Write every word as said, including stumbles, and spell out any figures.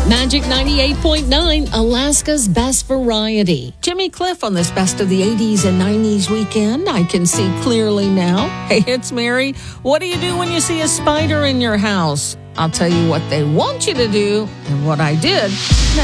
Magic ninety-eight point nine, Alaska's best variety. Jimmy Cliff on this Best of the eighties and nineties weekend. I can see clearly now. Hey, it's Mary. What do you do when you see a spider in your house? I'll tell you what they want you to do and what I did next.